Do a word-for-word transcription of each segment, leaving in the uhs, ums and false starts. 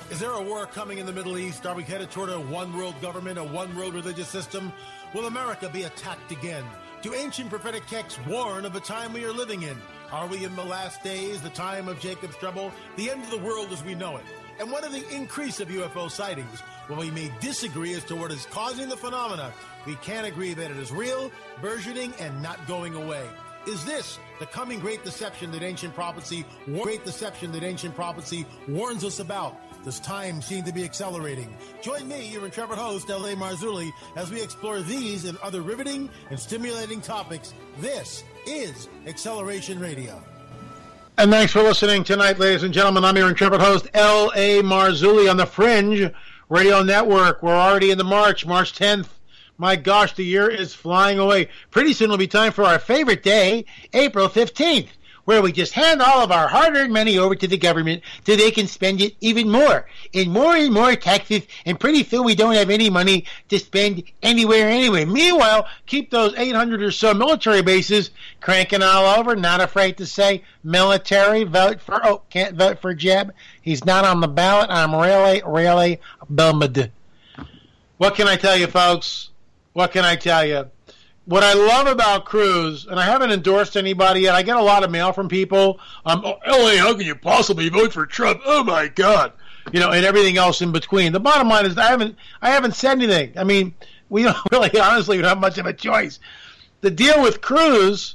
Is there a war coming in the Middle East? Are we headed toward a one-world government, a one-world religious system? Will America be attacked again? Do ancient prophetic texts warn of the time we are living in? Are we in the last days, the time of Jacob's trouble, the end of the world as we know it? And what of the increase of U F O sightings? Well, we may disagree as to what is causing the phenomena. We can agree that it is real, burgeoning, and not going away. Is this the coming great deception that ancient prophecy, great deception that ancient prophecy warns us about? Does time seem to be accelerating? Join me, your intrepid host, L A. Marzulli, as we explore these and other riveting and stimulating topics. This is Acceleration Radio. And thanks for listening tonight, ladies and gentlemen. I'm your intrepid host, L A. Marzulli, on the Fringe Radio Network. We're already in the March, March tenth. My gosh, the year is flying away. Pretty soon it'll be time for our favorite day, April fifteenth, where we just hand all of our hard-earned money over to the government so they can spend it even more, and more and more taxes, and pretty soon we don't have any money to spend anywhere anyway. Meanwhile, keep those eight hundred or so military bases cranking all over, not afraid to say military, vote for, oh, can't vote for Jeb. He's not on the ballot. I'm really, really bummed. What can I tell you, folks? What can I tell you? What I love about Cruz, and I haven't endorsed anybody yet, I get a lot of mail from people, um, oh, L A, how can you possibly vote for Trump? Oh, my God. You know, and everything else in between. The bottom line is I haven't I haven't said anything. I mean, we don't really, honestly, we don't have much of a choice. The deal with Cruz,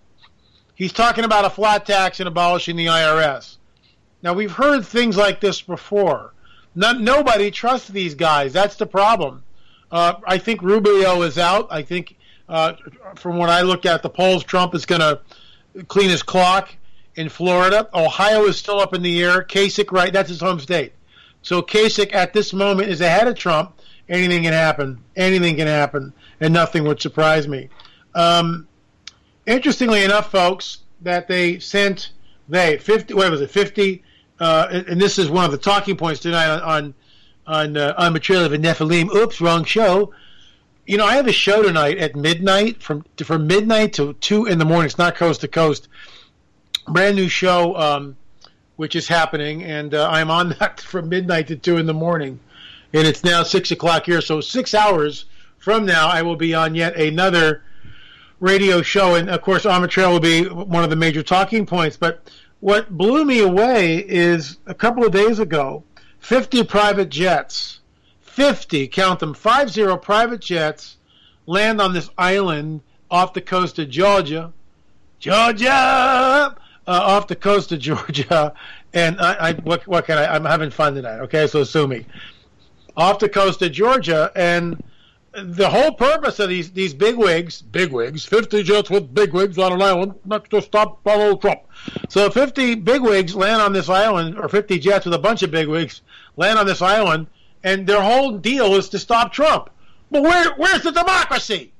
he's talking about a flat tax and abolishing the I R S. Now, we've heard things like this before. Not, nobody trusts these guys. That's the problem. Uh, I think Rubio is out. I think... Uh, from what I looked at the polls, Trump is going to clean his clock in Florida. Ohio is still up in the air. Kasich, right, that's his home state. So Kasich at this moment is ahead of Trump. Anything can happen. Anything can happen, and nothing would surprise me. Um, interestingly enough, folks, that they sent, they, fifty, what was it, fifty, uh, and, and this is one of the talking points tonight on, on, on, uh, on Material of a Nephilim. Oops, wrong show. You know, I have a show tonight at midnight, from from midnight to two in the morning. It's not coast to coast. Brand new show, um, which is happening, and uh, I'm on that from midnight to two in the morning. And it's now six o'clock here, so six hours from now, I will be on yet another radio show. And, of course, On the Trail will be one of the major talking points. But what blew me away is a couple of days ago, fifty private jets, fifty, count them, five zero private jets land on this island off the coast of Georgia. Georgia! Uh, off the coast of Georgia. And I, I what, what can I, I'm having fun tonight, okay, so sue me. Off the coast of Georgia, and the whole purpose of these, these bigwigs, bigwigs, fifty jets with bigwigs on an island next to stop Donald Trump. So fifty bigwigs land on this island, or fifty jets with a bunch of bigwigs land on this island, and their whole deal is to stop Trump. But where, where's the democracy?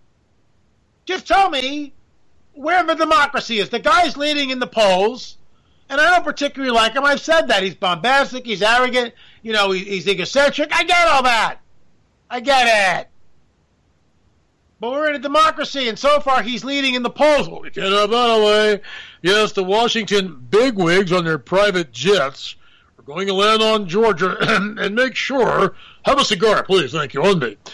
Just tell me where the democracy is. The guy's leading in the polls, and I don't particularly like him. I've said that. He's bombastic. He's arrogant. You know, he, he's egocentric. I get all that. I get it. But we're in a democracy, and so far he's leading in the polls. Well, we can't have that away. Yes, the Washington bigwigs on their private jets going to land on Georgia and, and make sure, have a cigar, please, thank you, on me,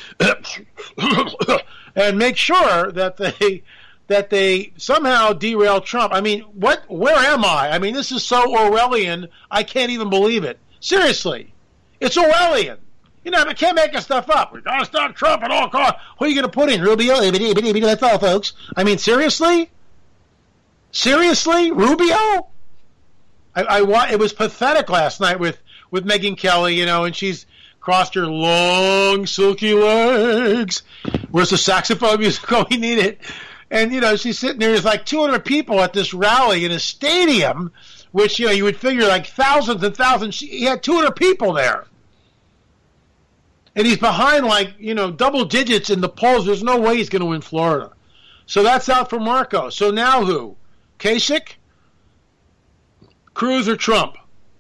and make sure that they that they somehow derail Trump. I mean, what? Where am I? I mean, this is so Orwellian, I can't even believe it. Seriously, it's Orwellian. You know, I can't make this stuff up. We got to stop Trump at all costs. Who are you going to put in? Rubio? That's all, folks. I mean, seriously? Seriously? Rubio? I, I it was pathetic last night with, with Megyn Kelly, you know, and she's crossed her long, silky legs. Where's the saxophone music? Oh, we need it. And, you know, she's sitting there. There's like two hundred people at this rally in a stadium, which, you know, you would figure like thousands and thousands. He had two hundred people there. And he's behind like, you know, double digits in the polls. There's no way he's going to win Florida. So that's out for Marco. So now who? Kasich? Cruz or Trump?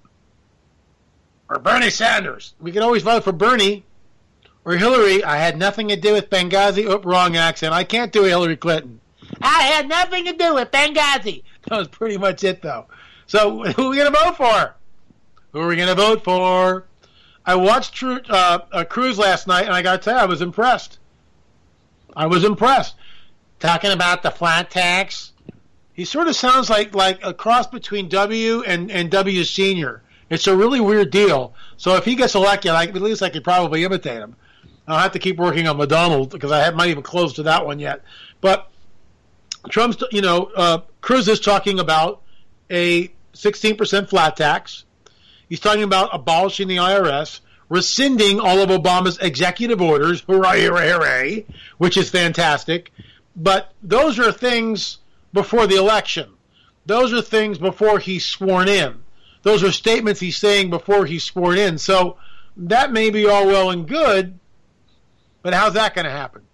Or Bernie Sanders? We can always vote for Bernie. Or Hillary. I had nothing to do with Benghazi. Oh, wrong accent. I can't do Hillary Clinton. I had nothing to do with Benghazi. That was pretty much it, though. So who are we going to vote for? Who are we going to vote for? I watched True, uh, uh, Cruz last night, and I got to tell you, I was impressed. I was impressed. Talking about the flat tax, he sort of sounds like like a cross between W and, and W Senior. It's a really weird deal. So if he gets elected, I, at least I could probably imitate him. I'll have to keep working on McDonald because I haven't even close to that one yet. But Trump's, you know, uh, Cruz is talking about a sixteen percent flat tax. He's talking about abolishing the I R S, rescinding all of Obama's executive orders, hooray, hooray, hooray, which is fantastic. But those are things before the election. Those are things before he's sworn in. Those are statements he's saying before he's sworn in. So that may be all well and good, but how's that going to happen?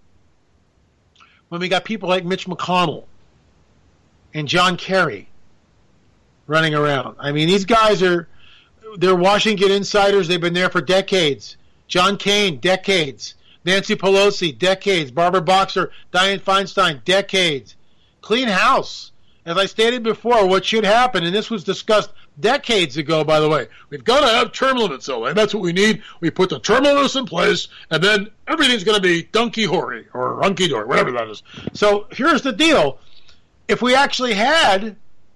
When we got people like Mitch McConnell and John Kerry running around. I mean, these guys are, they're Washington insiders. They've been there for decades. John Kane, decades. Nancy Pelosi, decades. Barbara Boxer, Dianne Feinstein, decades. Clean house. As I stated before, what should happen, and this was discussed decades ago, by the way, we've got to have term limits, though, and that's what we need. We put the term limits in place, and then everything's going to be donkey-hory or hunky-dory, whatever that is. So here's the deal. If we actually had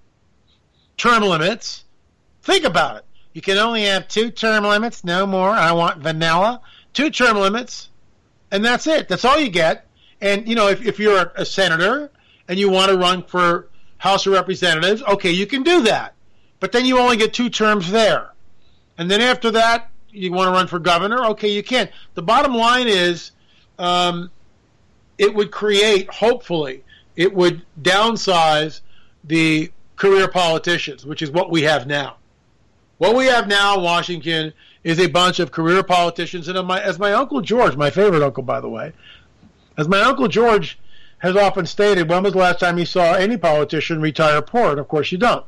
term limits, think about it. You can only have two term limits, no more. I want vanilla. Two term limits, and that's it. That's all you get. And, you know, if, if you're a senator and you want to run for House of Representatives, okay, you can do that. But then you only get two terms there. And then after that, you want to run for governor, okay, you can. The bottom line is um, it would create, hopefully, it would downsize the career politicians, which is what we have now. What we have now in Washington is a bunch of career politicians. And as my Uncle George, my favorite uncle, by the way, as my Uncle George has often stated, when was the last time he saw any politician retire poor? And, of course, you don't.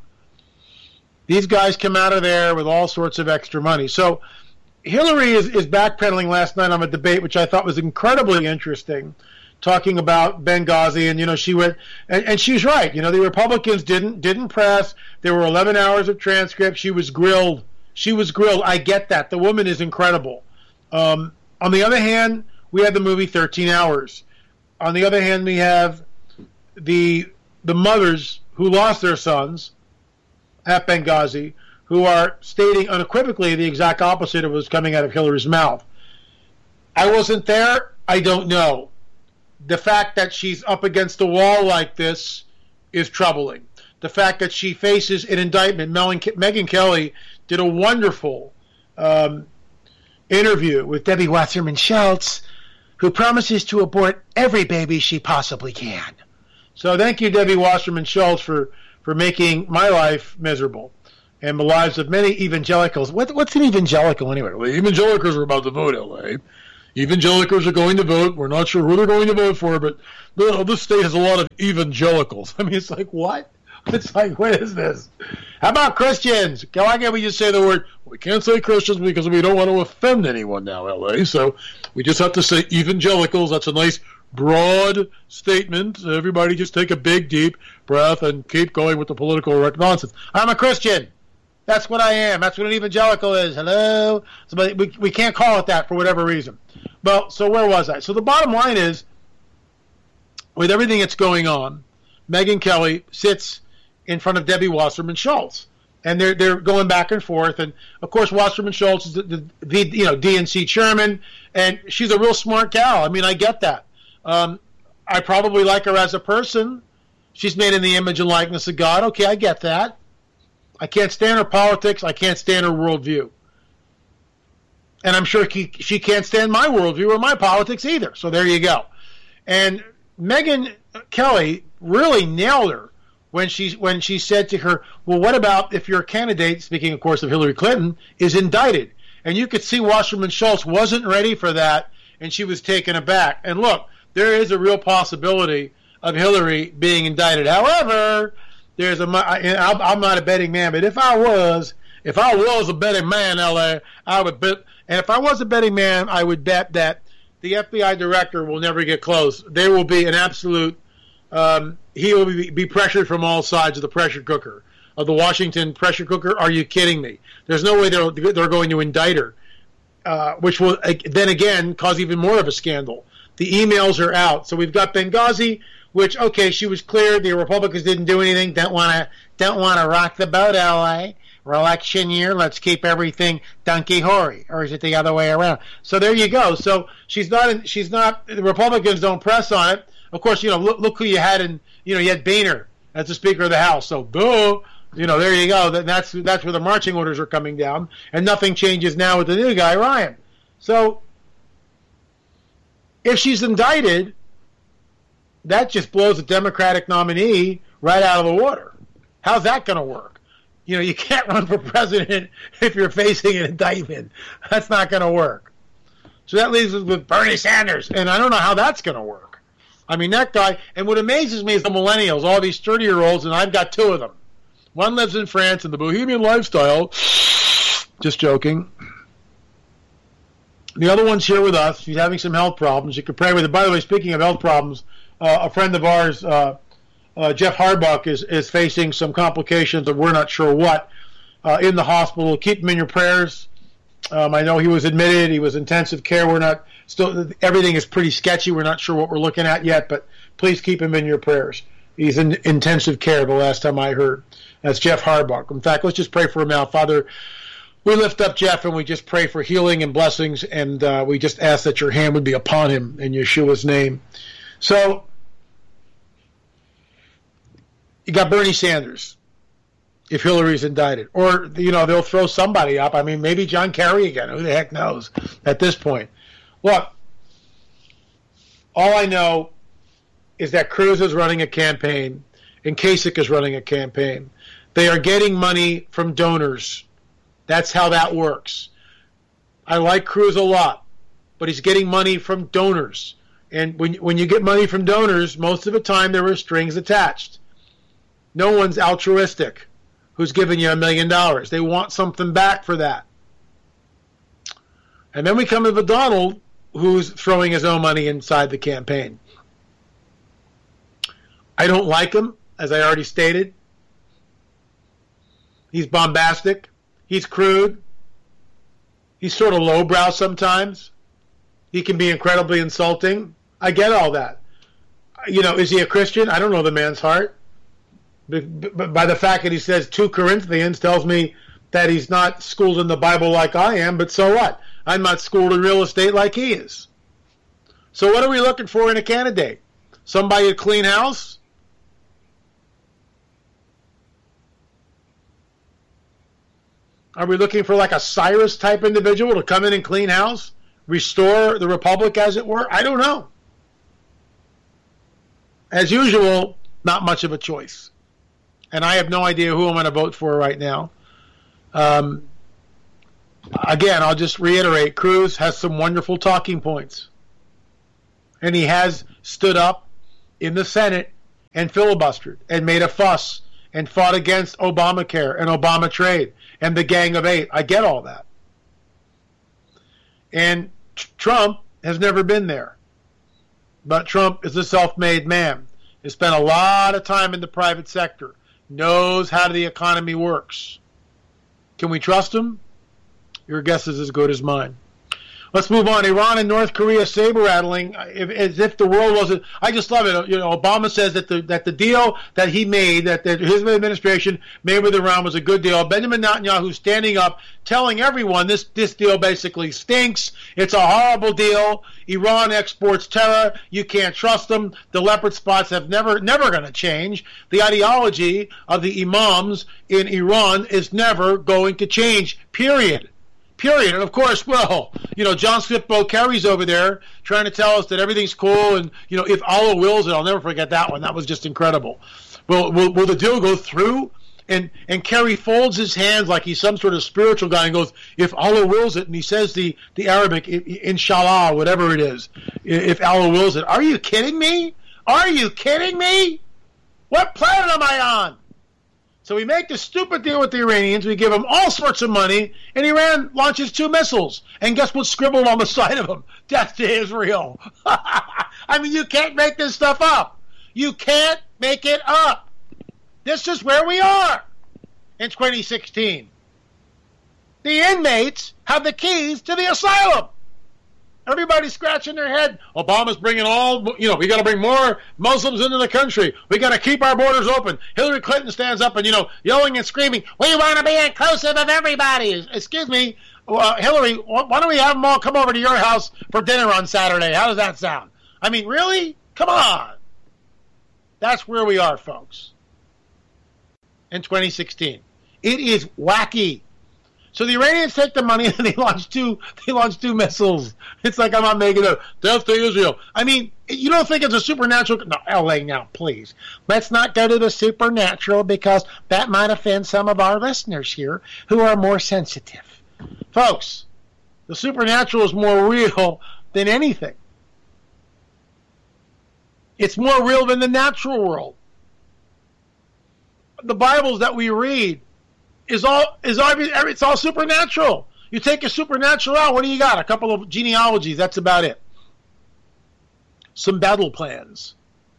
These guys come out of there with all sorts of extra money. So Hillary is, is backpedaling last night on a debate, which I thought was incredibly interesting, talking about Benghazi. And, you know, she went, and, and she's right. You know, the Republicans didn't didn't press. There were eleven hours of transcript. She was grilled. She was grilled. I get that. The woman is incredible. Um, on the other hand, we had the movie thirteen hours. On the other hand, we have the the mothers who lost their sons at Benghazi, who are stating unequivocally the exact opposite of what was coming out of Hillary's mouth. I wasn't there. I don't know. The fact that she's up against the wall like this is troubling. The fact that she faces an indictment. Megyn Kelly did a wonderful um, interview with Debbie Wasserman Schultz, who promises to abort every baby she possibly can. So thank you, Debbie Wasserman Schultz, for, for making my life miserable and the lives of many evangelicals. What, what's an evangelical anyway? Well, evangelicals are about to vote, L A. Evangelicals are going to vote. We're not sure who they're going to vote for, but well, this state has a lot of evangelicals. I mean, it's like, what? It's like, what is this? How about Christians? Why can't we just say the word? We can't say Christians because we don't want to offend anyone now, L A. So we just have to say evangelicals. That's a nice, broad statement. Everybody just take a big, deep breath and keep going with the political nonsense. I'm a Christian. That's what I am. That's what an evangelical is. Hello? So, but we, we can't call it that for whatever reason. Well, so where was I? So the bottom line is, with everything that's going on, Megyn Kelly sits in front of Debbie Wasserman Schultz, and they're they're going back and forth. And of course, Wasserman Schultz is the, the, the you know D N C chairman, and she's a real smart gal. I mean, I get that. Um, I probably like her as a person. She's made in the image and likeness of God. Okay, I get that. I can't stand her politics. I can't stand her worldview. And I'm sure she, she can't stand my worldview or my politics either. So there you go. And Megyn Kelly really nailed her when she when she said to her, well, what about if your candidate, speaking, of course, of Hillary Clinton, is indicted? And you could see Wasserman Schultz wasn't ready for that, and she was taken aback. And look, there is a real possibility of Hillary being indicted. However, there's a I'm not a betting man, but if I was, if I was a betting man, L A, I would bet. And if I was a betting man, I would bet that the F B I director will never get close. There will be an absolute. Um, he will be, be pressured from all sides of the pressure cooker, of the Washington pressure cooker. Are you kidding me? There's no way they're they're going to indict her. uh, which will uh, then again cause even more of a scandal. The emails are out. So we've got Benghazi, which, okay, she was cleared. The Republicans didn't do anything. Don't want to don't want to rock the boat, L A. Election year, let's keep everything donkey-hory. Or is it the other way around? So there you go. So she's not, she's not, the Republicans don't press on it. Of course, you know, look, look who you had in, you know, you had Boehner as the Speaker of the House. So, boo, you know, there you go. That's, that's where the marching orders are coming down. And nothing changes now with the new guy, Ryan. So if she's indicted, that just blows the Democratic nominee right out of the water. How's that going to work? You know, you can't run for president if you're facing an indictment. That's not going to work. So that leaves us with Bernie Sanders. And I don't know how that's going to work. I mean, that guy, and what amazes me is the millennials, all these thirty-year-olds, and I've got two of them. One lives in France in the bohemian lifestyle. Just joking. The other one's here with us. She's having some health problems. You can pray with her. By the way, speaking of health problems, uh, a friend of ours, uh, Uh, Jeff Harbuck is, is facing some complications that we're not sure what uh, in the hospital. Keep him in your prayers. Um, I know he was admitted. He was intensive care. We're not still. Everything is pretty sketchy. We're not sure what we're looking at yet, but please keep him in your prayers. He's in intensive care. The last time I heard, that's Jeff Harbuck. In fact, let's just pray for him now, Father. We lift up Jeff and we just pray for healing and blessings, and uh, we just ask that your hand would be upon him in Yeshua's name. So. You got Bernie Sanders, if Hillary's indicted. Or, you know, they'll throw somebody up. I mean, maybe John Kerry again. Who the heck knows at this point? Look, all I know is that Cruz is running a campaign and Kasich is running a campaign. They are getting money from donors. That's how that works. I like Cruz a lot, but he's getting money from donors. And when, when you get money from donors, most of the time there are strings attached. No one's altruistic who's giving you a million dollars. They want something back for that. And then we come to the Donald, who's throwing his own money inside the campaign. I don't like him, as I already stated. He's bombastic. He's crude. He's sort of lowbrow sometimes. He can be incredibly insulting. I get all that. You know, is he a Christian? I don't know the man's heart. But by the fact that he says two Corinthians tells me that he's not schooled in the Bible like I am, but so what? I'm not schooled in real estate like he is. So what are we looking for in a candidate? Somebody to clean house? Are we looking for like a Cyrus type individual to come in and clean house? Restore the republic, as it were? I don't know. As usual, not much of a choice. And I have no idea who I'm going to vote for right now. Um, again, I'll just reiterate, Cruz has some wonderful talking points. And he has stood up in the Senate and filibustered and made a fuss and fought against Obamacare and Obama trade and the Gang of Eight. I get all that. And t- Trump has never been there. But Trump is a self-made man. He spent a lot of time in the private sector. Knows how the economy works. Can we trust him? Your guess is as good as mine. Let's move on. Iran and North Korea saber-rattling as if the world wasn't. I just love it. You know, Obama says that the that the deal that he made, that, that his administration made with Iran was a good deal. Benjamin Netanyahu standing up, telling everyone this, this deal basically stinks. It's a horrible deal. Iran exports terror. You can't trust them. The leopard spots have never, never going to change. The ideology of the imams in Iran is never going to change, period. Period. And of course, well, you know, John Swiftbo carries over there trying to tell us that everything's cool and, you know, if Allah wills it, I'll never forget that one. That was just incredible. Will, will, will the deal go through? And and Kerry folds his hands like he's some sort of spiritual guy and goes, if Allah wills it, and he says the, the Arabic, inshallah, whatever it is, if Allah wills it. Are you kidding me? Are you kidding me? What planet am I on? So we make this stupid deal with the Iranians. We give them all sorts of money, and Iran launches two missiles. And guess what's scribbled on the side of them? Death to Israel. I mean, you can't make this stuff up. You can't make it up. This is where we are in twenty sixteen. The inmates have the keys to the asylum. Everybody's scratching their head. Obama's bringing all, you know, we got to bring more Muslims into the country. We got to keep our borders open. Hillary Clinton stands up and, you know, yelling and screaming, we want to be inclusive of everybody. Excuse me, uh, Hillary, why don't we have them all come over to your house for dinner on Saturday? How does that sound? I mean, really? Come on. That's where we are, folks, in twenty sixteen. It is wacky. So the Iranians take the money and they launch two. They launch two missiles. It's like I'm not making a death to Israel. I mean, you don't think it's a supernatural? No, L A now, please. Let's not go to the supernatural because that might offend some of our listeners here who are more sensitive. Folks, the supernatural is more real than anything. It's more real than the natural world. The Bibles that we read is all is all, it's all supernatural. You take a supernatural out, what do you got? A couple of genealogies, that's about it. Some battle plans.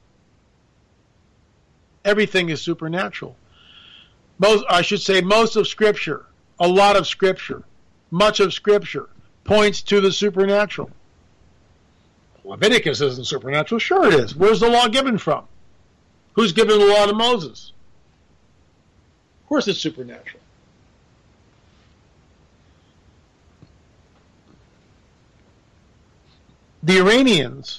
Everything is supernatural. Most, I should say most of Scripture, a lot of Scripture, much of Scripture points to the supernatural. Leviticus isn't supernatural. Sure it is. Where's the law given from? Who's given the law to Moses? Of course it's supernatural. The Iranians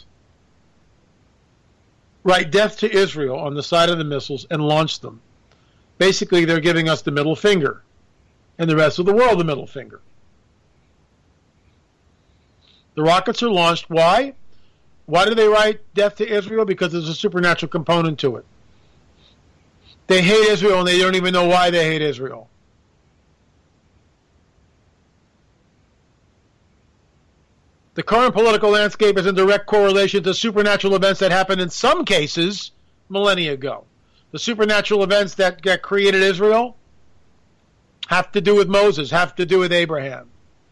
write death to Israel on the side of the missiles and launch them. Basically, they're giving us the middle finger and the rest of the world the middle finger. The rockets are launched. Why? Why do they write death to Israel? Because there's a supernatural component to it. They hate Israel and they don't even know why they hate Israel. The current political landscape is in direct correlation to supernatural events that happened in some cases millennia ago. The supernatural events that, that created Israel have to do with Moses, have to do with Abraham.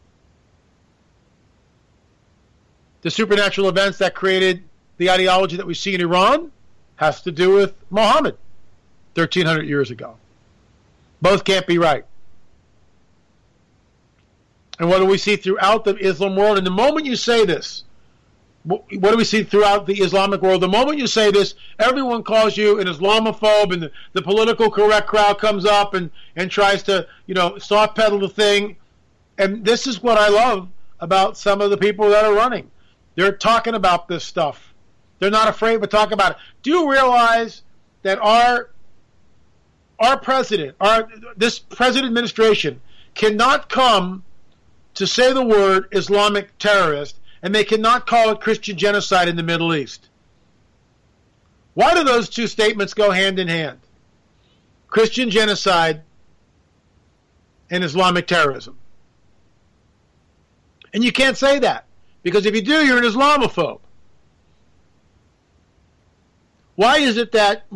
The supernatural events that created the ideology that we see in Iran has to do with Muhammad thirteen hundred years ago. Both can't be right. And what do we see throughout the Islam world? And the moment you say this, what do we see throughout the Islamic world? The moment you say this, everyone calls you an Islamophobe, and the, the political correct crowd comes up and, and tries to, you know, soft pedal the thing. And this is what I love about some of the people that are running. They're talking about this stuff. They're not afraid to talk about it. Do you realize that our our president, our this present administration cannot come to say the word Islamic terrorist, and they cannot call it Christian genocide in the Middle East? Why do those two statements go hand in hand? Christian genocide and Islamic terrorism. And you can't say that, because if you do, you're an Islamophobe. Why is it that